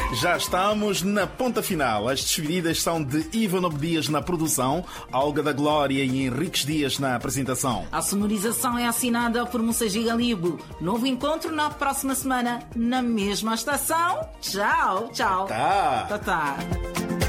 Já estamos na ponta final. As despedidas são de Ivan Obedias na produção, Olga da Glória e Henriques Dias na apresentação. A sonorização é assinada por Moussaji Galibo. Novo encontro na próxima semana, na mesma estação. Tchau, tchau. Tá. Tá.